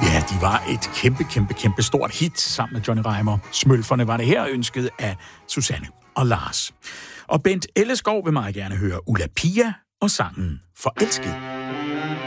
Ja, de var et kæmpe stort hit sammen med Johnny Reimer. Smølferne var det her, ønsket af Susanne og Lars. Og Bent Elleskov vil meget gerne høre Ulla Pia og sangen Forelsket.